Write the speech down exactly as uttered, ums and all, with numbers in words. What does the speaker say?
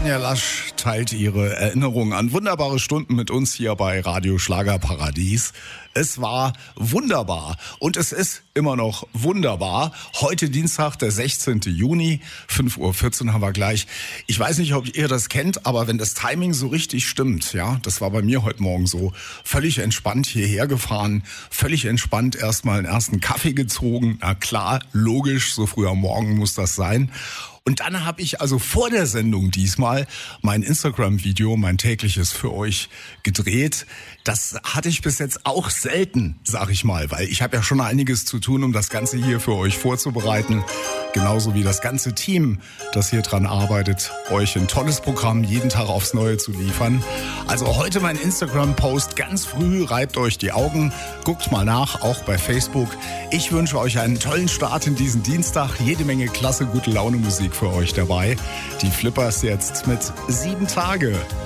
Tanja Lasch teilt ihre Erinnerungen an wunderbare Stunden mit uns hier bei Radio Schlagerparadies. Es war wunderbar und es ist immer noch wunderbar. Heute Dienstag, der sechzehnten Juni, fünf Uhr vierzehn haben wir gleich. Ich weiß nicht, ob ihr das kennt, aber wenn das Timing so richtig stimmt, ja, das war bei mir heute Morgen so, völlig entspannt hierher gefahren, völlig entspannt erstmal einen ersten Kaffee gezogen. Na klar, logisch, so früh am Morgen muss das sein. Und dann habe ich also vor der Sendung diesmal mein Instagram-Video, mein tägliches für euch gedreht. Das hatte ich bis jetzt auch selten, sag ich mal, weil ich habe ja schon einiges zu tun, um das Ganze hier für euch vorzubereiten. Genauso wie das ganze Team, das hier dran arbeitet, euch ein tolles Programm jeden Tag aufs Neue zu liefern. Also heute mein Instagram-Post ganz früh, reibt euch die Augen, guckt mal nach, auch bei Facebook. Ich wünsche euch einen tollen Start in diesen Dienstag, jede Menge klasse, gute Laune Musik für euch dabei. Die Flippers jetzt mit sieben Tage.